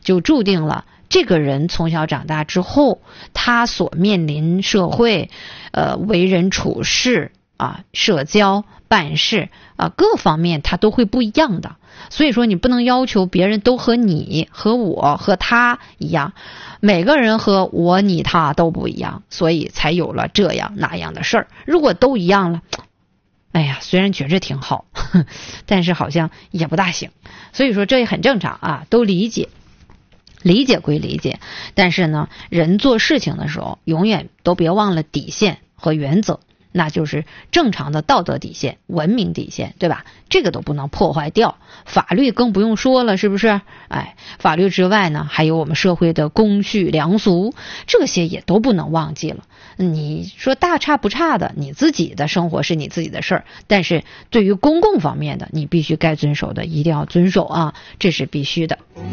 就注定了这个人从小长大之后，他所面临社会为人处事啊、社交办事啊各方面他都会不一样的。所以说你不能要求别人都和你和我和他一样，每个人和我你他都不一样，所以才有了这样那样的事儿。如果都一样了，哎呀，虽然觉着挺好，但是好像也不大行。所以说这也很正常啊，都理解归理解，但是呢，人做事情的时候永远都别忘了底线和原则，那就是正常的道德底线、文明底线，对吧？这个都不能破坏掉。法律更不用说了，是不是？哎，法律之外呢，还有我们社会的公序良俗，这些也都不能忘记了。你说大差不差的，你自己的生活是你自己的事儿，但是对于公共方面的，你必须该遵守的一定要遵守啊，这是必须的。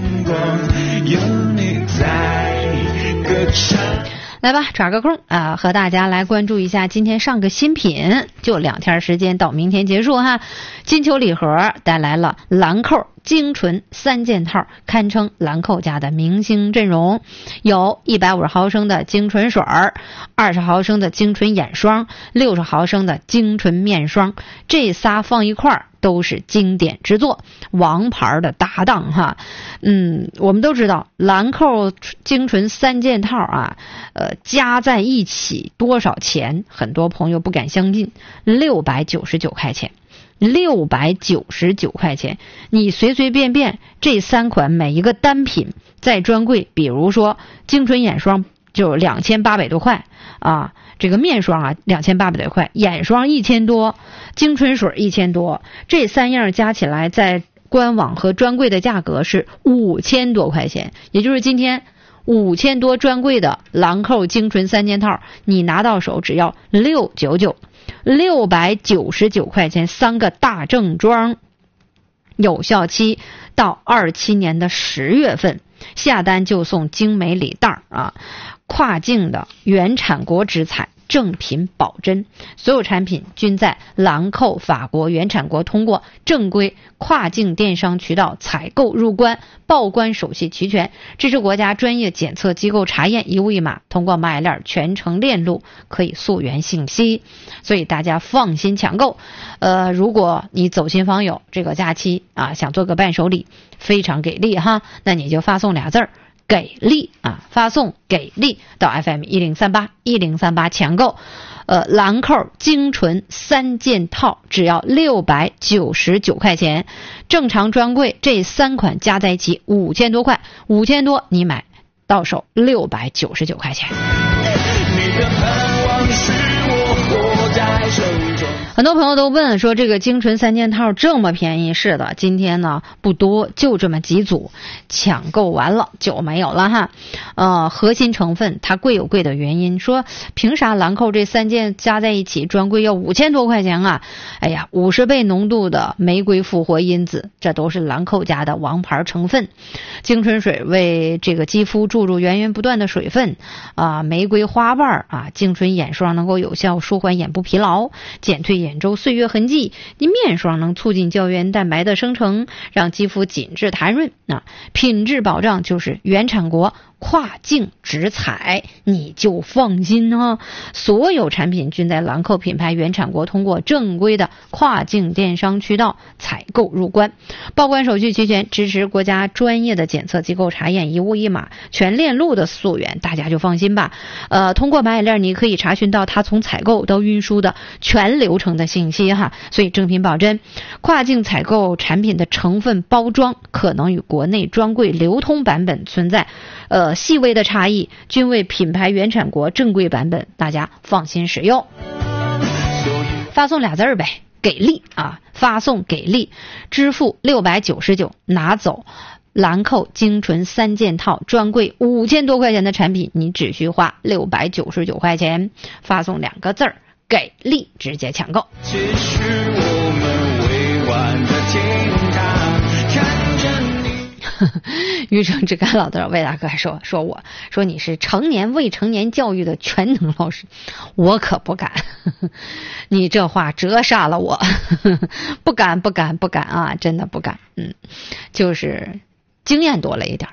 来吧，抓个空啊，和大家来关注一下今天上个新品，就2天时间到明天结束哈。金秋礼盒带来了兰蔻精纯3件套，堪称兰蔻家的明星阵容，有150毫升的精纯水，20毫升的精纯眼霜，60毫升的精纯面霜，这仨放一块儿都是经典之作，王牌的搭档哈。我们都知道兰蔻精纯3件套啊，加在一起多少钱？很多朋友不敢相信，699块钱。699块钱，你随随便便这3款每一个单品在专柜，比如说精纯眼霜就2800多块啊，这个面霜啊2800多块，眼霜1000多，精纯水1000多，这3样加起来在官网和专柜的价格是5000多块钱，也就是今天5000多专柜的兰蔻精纯3件套，你拿到手只要699块钱，3个大正装，有效期到27年的10月份，下单就送精美礼袋啊，跨境的原产国直采，正品保真，所有产品均在兰蔻法国原产国通过正规跨境电商渠道采购入关，报关手续齐全，支持国家专业检测机构查验，一物一码，通过买链全程链路，可以溯源信息，所以大家放心抢购。如果你走亲访友，这个假期啊想做个伴手礼，非常给力哈，那你就发送俩字儿。给力啊！发送给力到 FM 1038抢购，兰蔻精纯3件套只要699块钱，正常专柜这3款加在一起5000多块，5000多你买到手699块钱。你的盼望是我活在手中。很多朋友都问说这个精纯3件套这么便宜，是的，今天呢不多，就这么几组，抢购完了就没有了哈。核心成分它贵有贵的原因，说凭啥兰蔻这3件加在一起专柜要5000多块钱啊？哎呀，50倍浓度的玫瑰复活因子，这都是兰蔻家的王牌成分。精纯水为这个肌肤注入源源不断的水分啊，玫瑰花瓣啊，精纯眼霜能够有效舒缓眼部疲劳，减退眼周岁月痕迹，你面霜能促进胶原蛋白的生成，让肌肤紧致弹润啊，品质保障就是原产国跨境直采，你就放心啊。所有产品均在兰蔻品牌原产国通过正规的跨境电商渠道采购入关，报关手续齐全，支持国家专业的检测机构查验，一物一码，全链路的溯源，大家就放心吧。通过买链你可以查询到它从采购到运输的全流程的信息哈，所以正品保真。跨境采购产品的成分包装可能与国内专柜流通版本存在细微的差异，均为品牌原产国正规版本，大家放心使用。发送俩字儿呗，给力啊！发送给力，支付699，拿走兰蔻精纯3件套专柜5000多块钱的产品，你只需花699块钱，发送2个字儿给力，直接抢购。这是我们委婉的天堂，看着你。余生只干老头魏大哥还说你是成年未成年教育的全能老师，我可不敢。你这话折煞了我。不敢啊，真的不敢。就是经验多了一点，